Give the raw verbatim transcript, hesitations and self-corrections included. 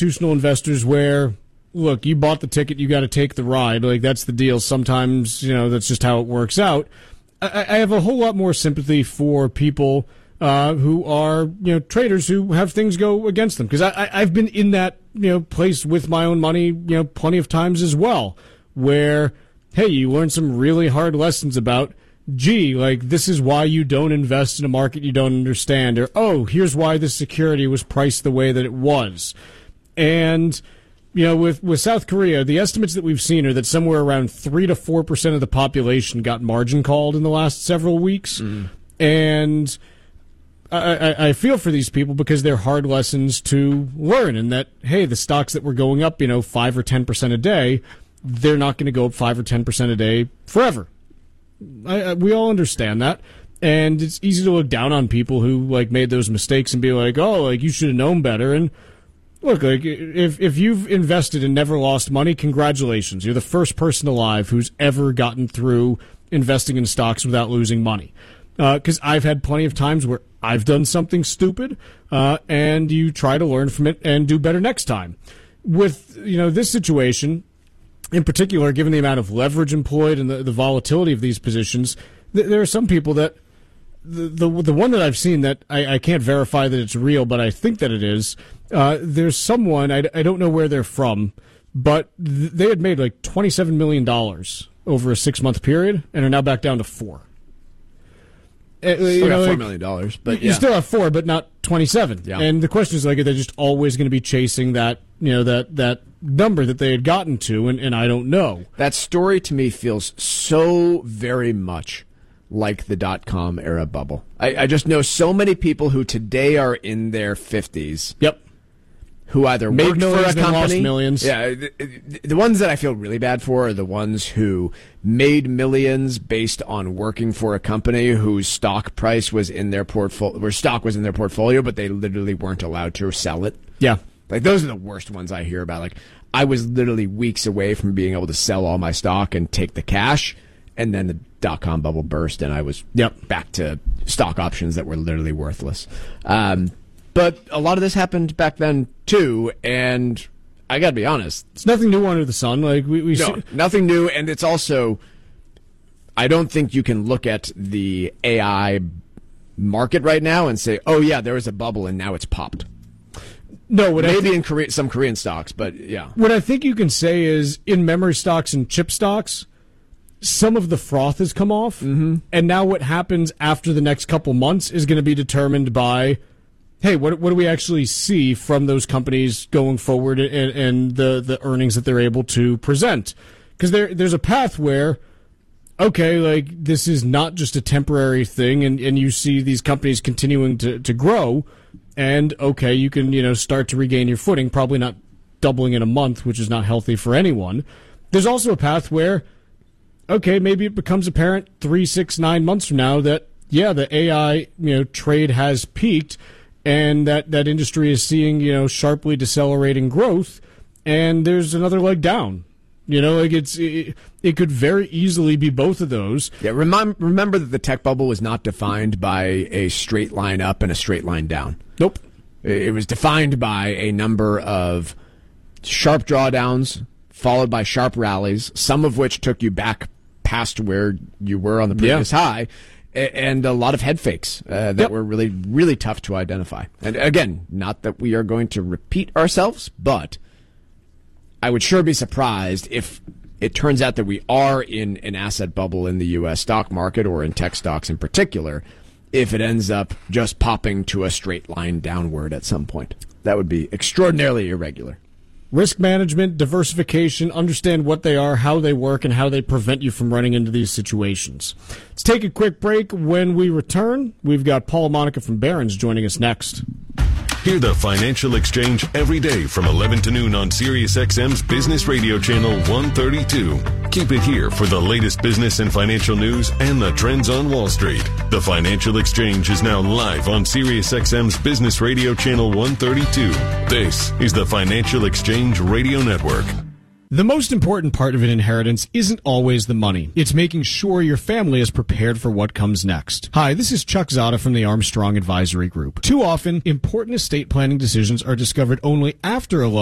institutional investors where, look, you bought the ticket, you got to take the ride. Like, that's the deal. Sometimes, you know, that's just how it works out. I, I have a whole lot more sympathy for people uh, who are, you know, traders who have things go against them. Because I, I, I've been in that, you know, place with my own money, you know, plenty of times as well, where, hey, you learn some really hard lessons about, gee, like, this is why you don't invest in a market you don't understand, or, oh, here's why this security was priced the way that it was. And, you know, with, with South Korea, the estimates that we've seen are that somewhere around three to four percent of the population got margin called in the last several weeks. Mm. And I, I, I feel for these people because they're hard lessons to learn, and that, hey, the stocks that were going up, you know, five or ten percent a day, they're not going to go up five or ten percent a day forever. I, I, we all understand that, and it's easy to look down on people who like made those mistakes and be like, "Oh, like you should have known better." And look, like if if you've invested and never lost money, congratulations! You're the first person alive who's ever gotten through investing in stocks without losing money. Because uh, I've had plenty of times where I've done something stupid, uh, and you try to learn from it and do better next time. With you know this situation. In particular, given the amount of leverage employed and the, the volatility of these positions, th- there are some people that the, the the one that I've seen that I, I can't verify that it's real, but I think that it is. Uh, there's someone, I, I don't know where they're from, but th- they had made like twenty-seven million dollars over a six-month period and are now back down to four. Uh, still you got know, four like, million dollars, but you yeah. still have four, but not twenty-seven. Yeah. And the question is, like, are they just always going to be chasing that, you know, that that number that they had gotten to? And, and I don't know. That story to me feels so very much like the dot-com era bubble. I, I just know so many people who today are in their fifties. Yep. Who either made worked millions for a and company, lost millions. Yeah, the, the ones that I feel really bad for are the ones who made millions based on working for a company whose stock price was in their portfolio, where stock was in their portfolio, but they literally weren't allowed to sell it. Yeah, like those are the worst ones I hear about. Like I was literally weeks away from being able to sell all my stock and take the cash, and then the dot-com bubble burst, and I was yep. back to stock options that were literally worthless. Um, But a lot of this happened back then too, and I got to be honest, it's nothing new under the sun. Like we, we no, see- nothing new, and it's also, I don't think you can look at the A I market right now and say, "Oh yeah, there was a bubble and now it's popped." No, what maybe I th- in Korea, some Korean stocks, but yeah. What I think you can say is in memory stocks and chip stocks, some of the froth has come off, mm-hmm. and now what happens after the next couple months is going to be determined by, hey, what what do we actually see from those companies going forward and, and the, the earnings that they're able to present? Because there there's a path where, okay, like this is not just a temporary thing, and, and you see these companies continuing to, to grow, and okay, you can you know start to regain your footing, probably not doubling in a month, which is not healthy for anyone. There's also a path where, okay, maybe it becomes apparent three, six, nine months from now that, yeah, the A I you know trade has peaked, and that, that industry is seeing, you know, sharply decelerating growth, and there's another leg down. You know, like it's it, it could very easily be both of those. Yeah, remind, remember that the tech bubble was not defined by a straight line up and a straight line down. Nope. It was defined by a number of sharp drawdowns, followed by sharp rallies, some of which took you back past where you were on the previous yeah. high, and a lot of head fakes uh, that yep. were really, really tough to identify. And again, not that we are going to repeat ourselves, but I would sure be surprised if it turns out that we are in an asset bubble in the U S stock market, or in tech stocks in particular, if it ends up just popping to a straight line downward at some point. That would be extraordinarily irregular. Risk management, diversification, understand what they are, how they work, and how they prevent you from running into these situations. Let's take a quick break. When we return, we've got Paul Monica from Barron's joining us next. Hear the Financial Exchange every day from eleven to noon on SiriusXM's Business Radio Channel one thirty-two. Keep it here for the latest business and financial news and the trends on Wall Street. The Financial Exchange is now live on SiriusXM's Business Radio Channel one thirty-two. This is the Financial Exchange Radio Network. The most important part of an inheritance isn't always the money. It's making sure your family is prepared for what comes next. Hi, this is Chuck Zada from the Armstrong Advisory Group. Too often, important estate planning decisions are discovered only after a